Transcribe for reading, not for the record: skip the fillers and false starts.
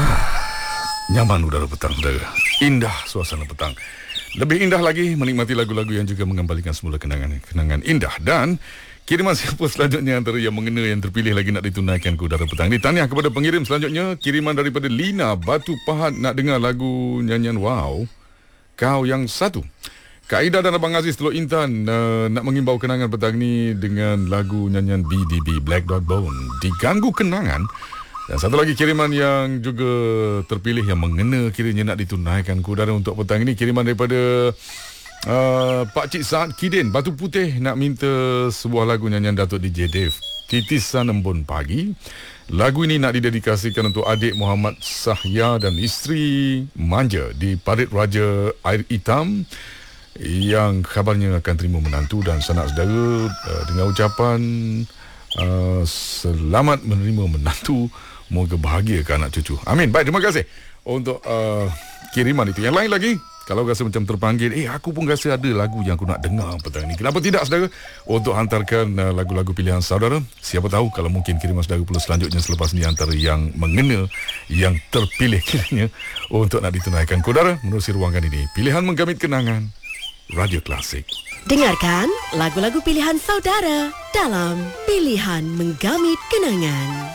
Nyaman udara petang, saudara. Indah suasana petang. Lebih indah lagi menikmati lagu-lagu yang juga mengembalikan semula kenangan indah. Dan kiriman siapa selanjutnya antara yang mengena yang terpilih lagi nak ditunaikan ke udara petang ni. Tahniah kepada pengirim selanjutnya. Kiriman daripada Lina Batu Pahat nak dengar lagu nyanyian Wow Kau Yang Satu. Kak Ida dan Abang Aziz Teluk Intan nak mengimbau kenangan petang ni dengan lagu nyanyian BDB Black Dot Bone, Diganggu Kenangan. Dan satu lagi kiriman yang juga terpilih yang mengena kiranya nak ditunaikan ke udara untuk petang ini. Kiriman daripada Pak Cik Saad Kidin Batu Putih nak minta sebuah lagu nyanyian Datuk DJ Dave, Titisan Embun Pagi. Lagu ini nak didedikasikan untuk adik Muhammad Sahya dan isteri Manja di Parit Raja Air Hitam yang kabarnya akan terima menantu dan sanak saudara dengan ucapan selamat menerima menantu, moga bahagia ke anak cucu. Amin. Baik, terima kasih untuk kiriman itu. Yang lain lagi, kalau rasa macam terpanggil, aku pun rasa ada lagu yang aku nak dengar petang ni. Kenapa tidak, saudara? Untuk hantarkan lagu-lagu pilihan saudara. Siapa tahu kalau mungkin kiriman saudara pula selanjutnya selepas ni antara yang mengena, yang terpilih kiranya untuk nak ditunaikan ke udara menerusi ruangan ini. Pilihan Menggamit Kenangan, Radio Klasik. Dengarkan lagu-lagu pilihan saudara dalam Pilihan Menggamit Kenangan.